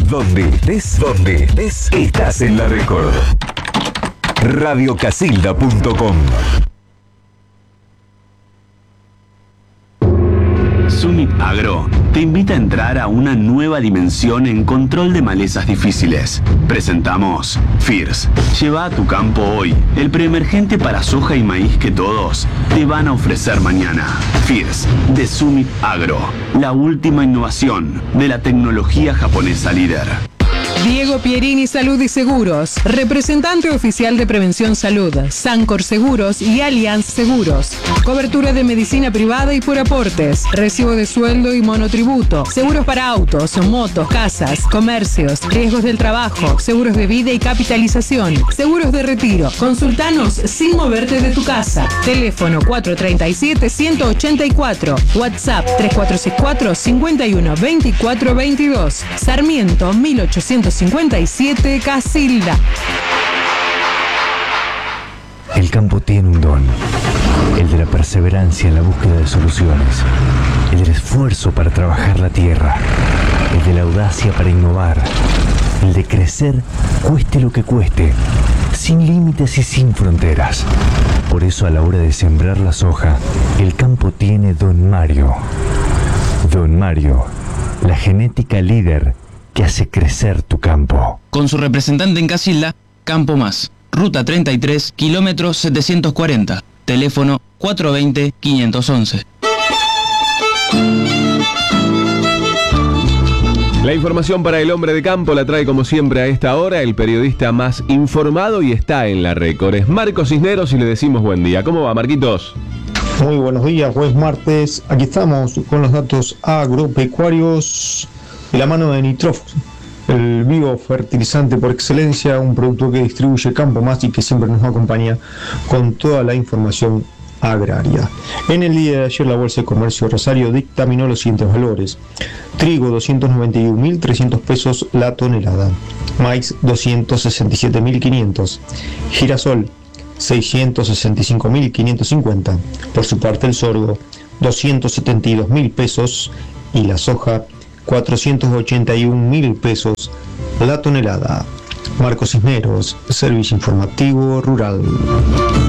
Donde estés, estás en la Record. Radiocasilda.com. Summit Agro te invita a entrar a una nueva dimensión en control de malezas difíciles. Presentamos FIRS. Lleva a tu campo hoy el preemergente para soja y maíz que todos te van a ofrecer mañana. FIRS de Summit Agro, la última innovación de la tecnología japonesa líder. Diego Pierini Salud y Seguros, representante oficial de Prevención Salud, Sancor Seguros y Allianz Seguros. Cobertura de medicina privada y por aportes, recibo de sueldo y monotributo, seguros para autos, motos, casas, comercios, riesgos del trabajo, seguros de vida y capitalización, seguros de retiro. Consultanos sin moverte de tu casa. Teléfono 437-184, WhatsApp 3464-512422, Sarmiento 1857 Casilda. El campo tiene un don, el de la perseverancia en la búsqueda de soluciones, el del esfuerzo para trabajar la tierra, el de la audacia para innovar, el de crecer cueste lo que cueste, sin límites y sin fronteras. Por eso a la hora de sembrar la soja, el campo tiene Don Mario. Don Mario, la genética líder que hace crecer tu campo. Con su representante en Casilda, Campo Más. Ruta 33, kilómetro 740. Teléfono 420-511. La información para el hombre de campo la trae como siempre a esta hora el periodista más informado y está en la Record. Es Marcos Cisneros y le decimos buen día. ¿Cómo va, Marquitos? Muy buenos días, jueves martes. Aquí estamos con los datos agropecuarios de la mano de Nitrof, el biofertilizante por excelencia, un producto que distribuye Campo Más y que siempre nos acompaña con toda la información agraria. En el día de ayer la Bolsa de Comercio de Rosario dictaminó los siguientes valores: trigo 291.300 pesos la tonelada, maíz 267.500, girasol 665.550, por su parte el sorgo 272.000 pesos y la soja 481.000 pesos la tonelada. Marcos Cisneros, Servicio Informativo Rural.